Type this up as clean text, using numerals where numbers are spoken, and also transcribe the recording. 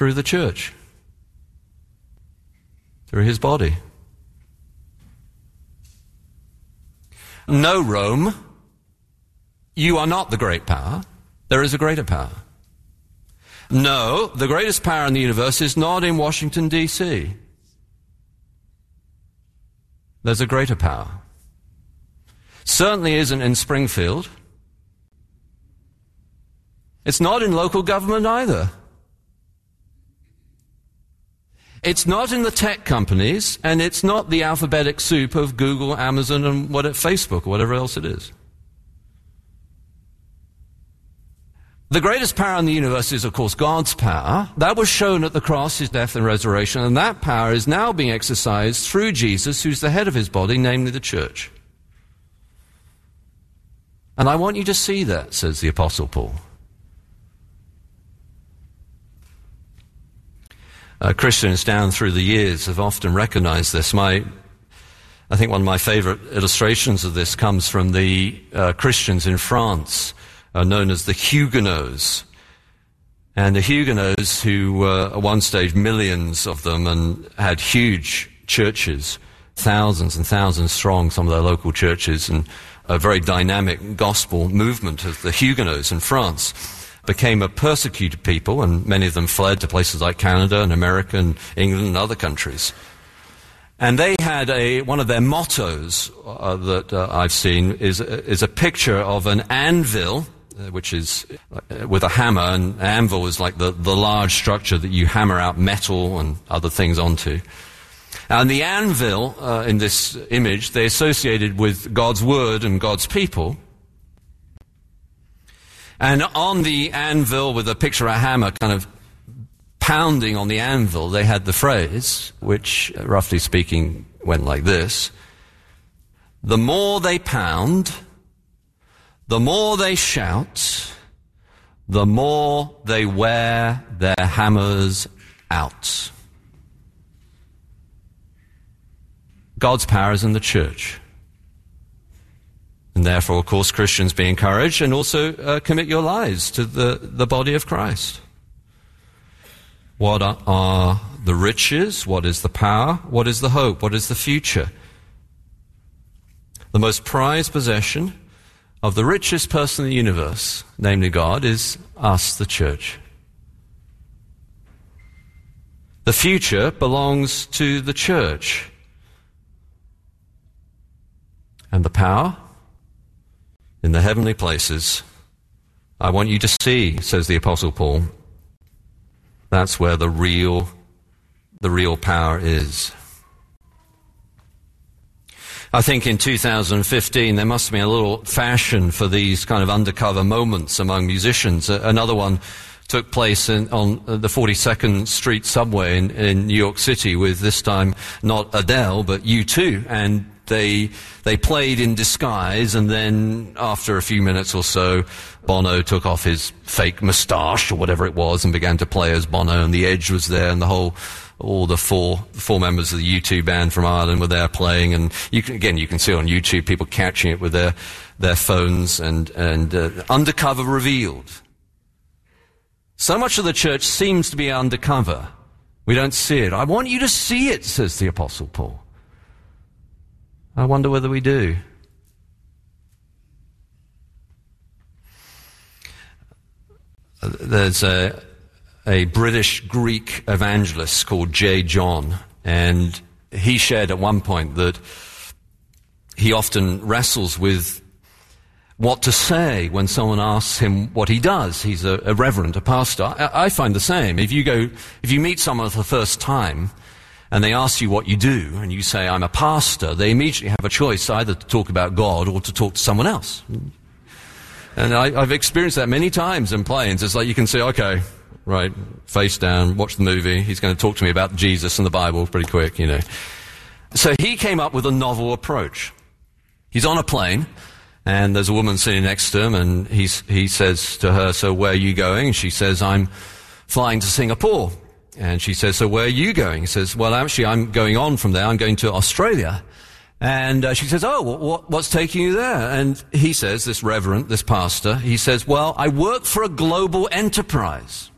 through the church, through his body. No, Rome, you are not the great power. There is a greater power. No, the greatest power in the universe is not in Washington, D.C. There's a greater power. Certainly isn't in Springfield. It's not in local government either. It's not in the tech companies, and it's not the alphabetic soup of Google, Amazon, and Facebook, or whatever else it is. The greatest power in the universe is, of course, God's power. That was shown at the cross, his death and resurrection, and that power is now being exercised through Jesus, who's the head of his body, namely the church. And I want you to see that, says the Apostle Paul. Christians down through the years have often recognized this. I think one of my favorite illustrations of this comes from the Christians in France, known as the Huguenots. And the Huguenots, who were at one stage millions of them and had huge churches, thousands and thousands strong, some of their local churches, and a very dynamic gospel movement of the Huguenots in France, became a persecuted people, and many of them fled to places like Canada and America and England and other countries. And they had one of their mottos that I've seen is a picture of an anvil, which is with a hammer, and anvil is like the large structure that you hammer out metal and other things onto. And the anvil, in this image, they associated with God's word and God's people. And on the anvil, with a picture of a hammer kind of pounding on the anvil, they had the phrase, which, roughly speaking, went like this: the more they pound, the more they shout, the more they wear their hammers out. God's power is in the church. And therefore, of course, Christians be encouraged and also commit your lives to the body of Christ. What are the riches? What is the power? What is the hope? What is the future? The most prized possession of the richest person in the universe, namely God, is us, the church. The future belongs to the church. And the power in the heavenly places, I want you to see, says the Apostle Paul, that's where the real power is. I think in 2015 there must have been a little fashion for these kind of undercover moments among musicians. Another one took place on the 42nd Street subway in New York City with, this time, not Adele, but U2, and they played in disguise, and then after a few minutes or so, Bono took off his fake moustache or whatever it was and began to play as Bono, and the Edge was there, and all the four members of the U2 band from Ireland were there playing, and you can see on YouTube people catching it with their phones, and undercover revealed. So much of the church seems to be undercover. We don't see it. I want you to see it, says the Apostle Paul. I wonder whether we do. There's a British Greek evangelist called J. John, and he shared at one point that he often wrestles with what to say when someone asks him what he does. He's a reverend, a pastor. I find the same. If you meet someone for the first time and they ask you what you do, and you say, I'm a pastor, they immediately have a choice either to talk about God or to talk to someone else. And I've experienced that many times in planes. It's like you can say, okay, right, face down, watch the movie. He's going to talk to me about Jesus and the Bible pretty quick, you know. So he came up with a novel approach. He's on a plane, and there's a woman sitting next to him, and he says to her, so where are you going? And she says, I'm flying to Singapore. And she says, so where are you going? He says, well, actually, I'm going on from there. I'm going to Australia. And she says, oh, what's taking you there? And he says, this reverend, this pastor, he says, well, I work for a global enterprise.